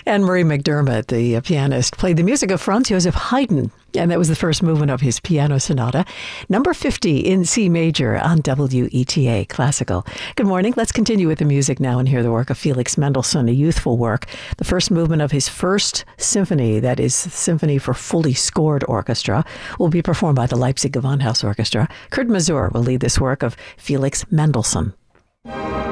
Anne-Marie McDermott, the pianist, played the music of Franz Joseph Haydn, and that was the first movement of his piano sonata, number 50 in C major on WETA Classical. Good morning. Let's continue with the music now and hear the work of Felix Mendelssohn, a youthful work, the first movement of his first symphony, that is, Symphony for Fully Scored Orchestra, will be performed by the Leipzig Gewandhaus Orchestra. Kurt Masur will lead this work of Felix Mendelssohn.